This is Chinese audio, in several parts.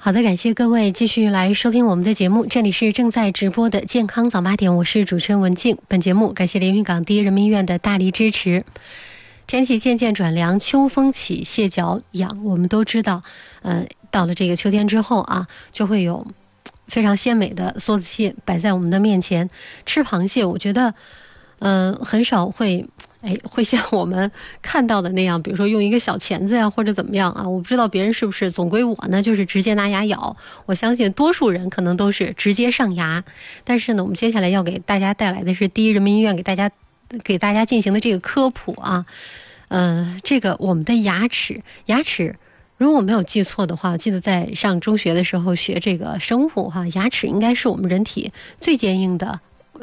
好的，感谢各位继续来收听我们的节目，这里是正在直播的健康早8点，我是主持人文静。本节目感谢连云港第一人民医院的大力支持。天气渐渐转凉，秋风起，蟹脚痒，我们都知道到了这个秋天之后啊，就会有非常鲜美的梭子蟹摆在我们的面前。吃螃蟹我觉得很少会像我们看到的那样，比如说用一个小钳子呀，或者怎么样啊，我不知道别人是不是，总归我呢就是直接拿牙咬。我相信多数人可能都是直接上牙。但是呢，我们接下来要给大家带来的是第一人民医院给大家进行的这个科普啊。这个我们的牙齿，如果我没有记错的话，我记得在上中学的时候学这个生物哈，牙齿应该是我们人体最坚硬的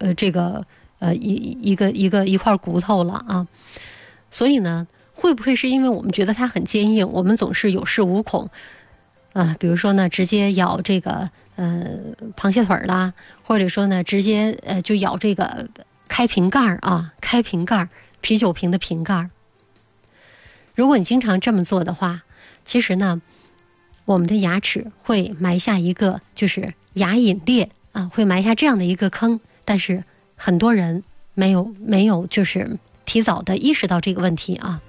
一块骨头了啊。所以呢，会不会是因为我们觉得它很坚硬，我们总是有恃无恐比如说呢，直接咬这个螃蟹腿啦，或者说呢，直接就咬这个开瓶盖啊，啤酒瓶的瓶盖。如果你经常这么做的话，其实呢，我们的牙齿会埋下一个就是牙龈裂啊，会埋下这样的一个坑。但是很多人没有就是提早的意识到这个问题啊。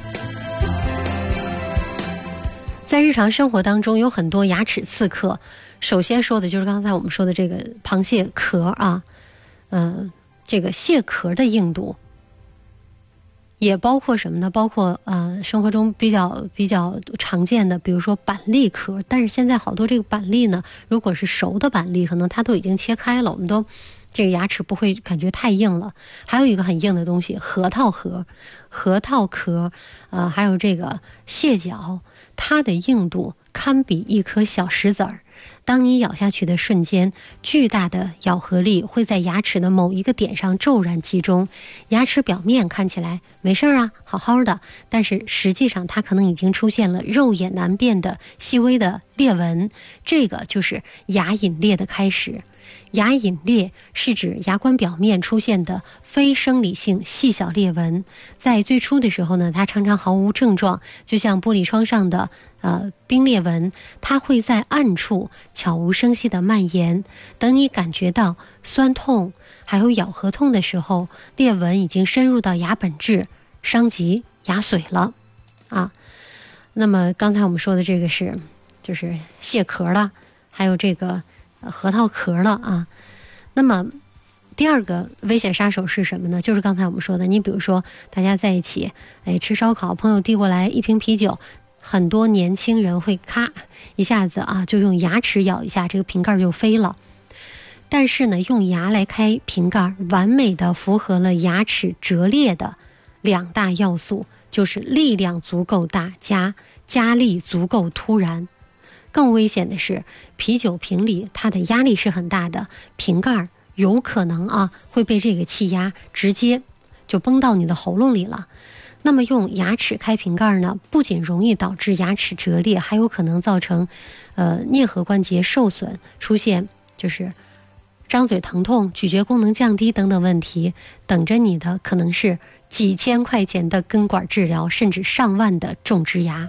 在日常生活当中有很多牙齿刺客，首先说的就是刚才我们说的这个螃蟹壳啊，这个蟹壳的硬度。也包括什么呢？包括生活中比较常见的，比如说板栗壳。但是现在好多这个板栗呢，如果是熟的板栗，可能它都已经切开了，我们都这个牙齿不会感觉太硬了。还有一个很硬的东西，核桃壳，还有这个蟹脚，它的硬度堪比一颗小石子儿。当你咬下去的瞬间，巨大的咬合力会在牙齿的某一个点上骤然集中，牙齿表面看起来没事啊，好好的，但是实际上它可能已经出现了肉眼难辨的细微的裂纹，这个就是牙龈裂的开始。牙龈裂是指牙关表面出现的非生理性细小裂纹，在最初的时候呢，它常常毫无症状，就像玻璃窗上的冰裂纹，它会在暗处悄无声息地蔓延。等你感觉到酸痛还有咬合痛的时候，裂纹已经深入到牙本质，伤及牙髓了啊。那么刚才我们说的这个就是蟹壳了，还有这个核桃壳了啊。那么第二个危险杀手是什么呢？就是刚才我们说的，你比如说大家在一起吃烧烤，朋友递过来一瓶啤酒，很多年轻人会咔一下子就用牙齿咬一下，这个瓶盖就飞了。但是呢，用牙来开瓶盖完美的符合了牙齿折裂的两大要素，就是力量足够大加力足够突然。更危险的是，啤酒瓶里它的压力是很大的，瓶盖有可能会被这个气压直接就崩到你的喉咙里了。那么用牙齿开瓶盖呢，不仅容易导致牙齿折裂，还有可能造成颞颌关节受损，出现就是张嘴疼痛、咀嚼功能降低等等问题。等着你的可能是几千块钱的根管治疗，甚至上万的种植牙。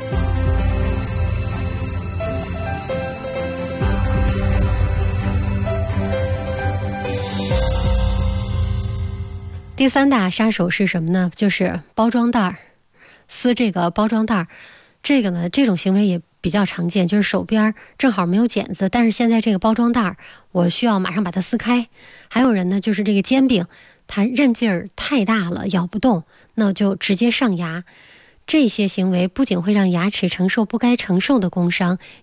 第三大杀手是什么呢？就是包装袋，撕这个包装袋。这个呢，这种行为也比较常见，就是手边正好没有剪子，但是现在这个包装袋我需要马上把它撕开。还有人呢，就是这个煎饼它韧劲儿太大了，咬不动，那就直接上牙。这些行为不仅会让牙齿承受不该承受的工伤，